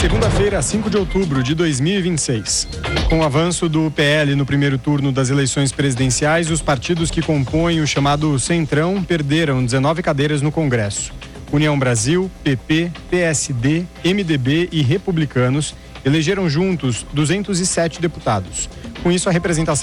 Segunda-feira, 5 de outubro de 2026. Com o avanço do PL no primeiro turno das eleições presidenciais, os partidos que compõem o chamado Centrão perderam 19 cadeiras no Congresso. União Brasil, PP, PSD, MDB e Republicanos elegeram juntos 207 deputados. Com isso, a representação